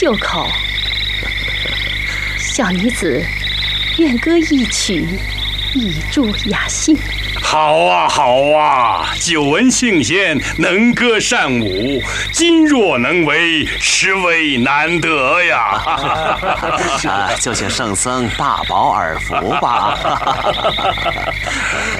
六口，小女子愿歌一曲，以助雅兴。 好啊，好啊！久闻圣贤能歌善舞，今若能为，实为难得呀！ 就请圣僧大饱耳福吧。